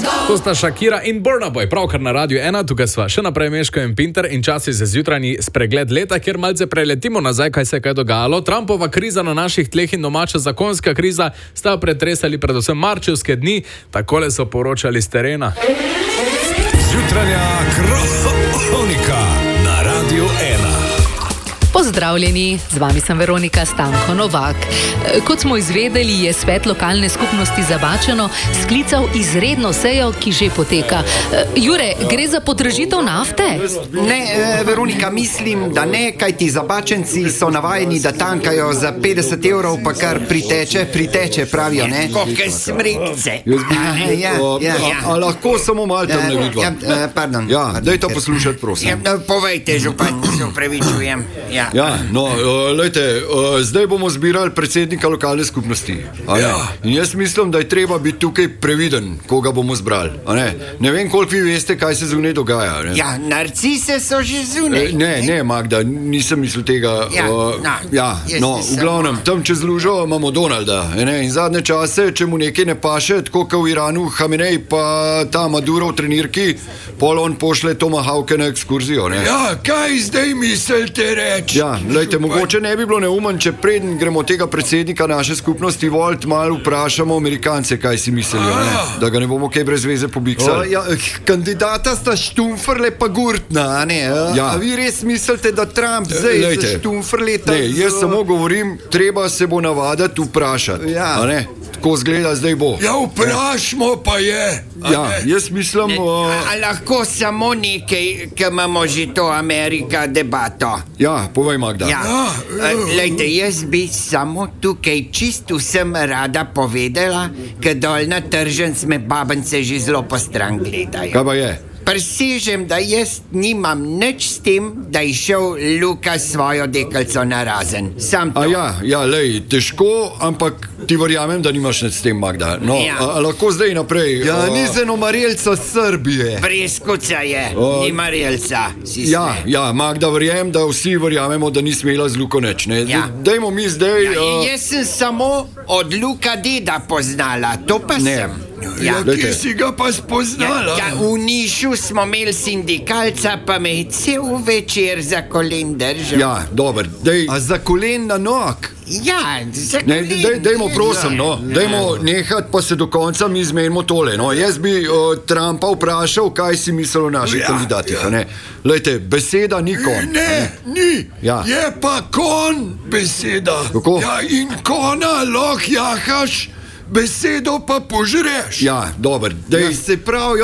To sta Shakira in Burna Boy, pravkar na Radiu 1, tukaj sva še naprej Meško in Pinter in časi za zjutrajni spregled leta, kjer malce preletimo nazaj, kaj se je dogajalo. Trumpova kriza na naših tleh in domača zakonska kriza sta pretresali predvsem marčevske dni, takole so poročali s terena. Jutranja kronika na Radiu 1. Pozdravljeni, z vami sem Veronika Stanko Novak. Kot smo izvedeli, je svet lokalne skupnosti Zabačeno sklical izredno sejo, ki že poteka. Jure, gre za podražitev nafte? Ne, Veronika, mislim, da ne, kajti Zabačenci so navajeni, da tankajo za 50 evrov, pa kar priteče, pravijo, ne? Koke smrikce. A lahko samo malo tam ne vidva? Pardon. Ja, daj to poslušati, prosim. Povejte, župan, se upravičujem. Ja, no, lejte, zdaj bomo zbirali predsednika lokalne skupnosti. In jaz mislim, da je treba biti tukaj previden, koga bomo zbrali. Ne vem, koliko vi veste, kaj se zunaj dogaja. Ne? Ja, narcise so že zunaj. Ne, Magda, nisem mislil tega. V glavnem, tam čez lužo imamo Donalda. In zadnje čase, če mu nekaj ne paše, tako kot v Iranu, Hamenej pa ta Maduro v trenirki, pol on pošle Tomahawke na ekskurzijo. Ne? Ja, kaj zdaj mislite reči? Ja, lejte, mogoče ne bi bilo neumen, če preden gremo tega predsednika naše skupnosti volit, malo vprašamo Amerikance, kaj si mislijo, ne? Da ga ne bomo kaj brez veze pobiksali. Kandidata sta Štumferle pa Gurtna, ne? A vi res mislite, da Trump zdaj za Štumferle ta... Ne, jaz samo govorim, treba se bo navaditi vprašati, a ne? Tako zgleda, zdaj bo. Ja, vprašmo pa je. Jaz mislim... A lahko samo nekaj, ker imamo že to Amerika debato. Ja, povej, Magda. Lejte, jaz bi samo tukaj čisto vsem rada povedala, ker dol na tržnic me babence že zelo postran gledajo. Kaj pa je? Presežem, da jaz nimam nič s tem, da je šel Luka svojo deklico na razen. Sam to. Lej, težko, ampak ti verjamem, da nimaš nič s tem, Magda. No, a lahko zdaj naprej. Ni zeno Marjelca Srbije. Preskuca je, ni Marjelca. Magda, verjamem, da vsi verjamemo, da ni smela z Luko nič, ne? Dajmo mi zdaj... Jaz sem samo od Luka deda poznala, to pa sem. Kje si ga pa spoznala? V Nišu smo imeli sindikalca, pa me je cel večer za kolen držal. Ja, dober, dej. A za kolen na nog? Ja, za kolen. Dejmo, prosim, no. Dejmo nehati, pa se do konca mi zmenimo tole, no. Jaz bi Trumpa vprašal, kaj si misel o naših kandidatih, ne. Lejte, beseda ni kon. Ni. Je pa kon beseda. Kako? Ja, in kona lahko jahaš, besedo pa požreš. Ja, dober. Se pravi,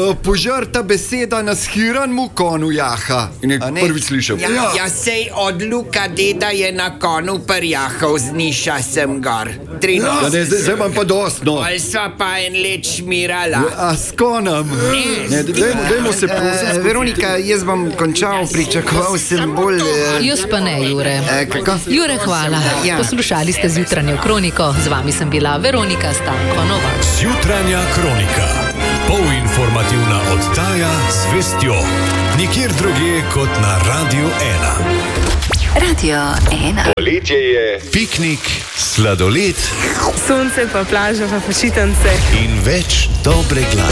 požrta beseda na shiranmu konu jaha. Prvič slišal. Sej od Luka deda je na konu prjahal z Niša sem gor. Zdaj imam pa dost, no. Ali sva pa en let šmirala. A s konom? Dajmo se prosim. Veronika, jaz bom končal, pričakoval sem bolj... Jaz pa ne, Jure. Kako? Jure, hvala. Poslušali ste zjutranjo kroniko, z vami sem bila Veronika Stanko Novak. Jutranja kronika. Polinformativna oddaja z vestjo. Nikjer drugje kot na Radiu 1. Radio 1. Poletje je piknik, sladoled, sonce pa plaža pa počitnice in več dobre glasbe.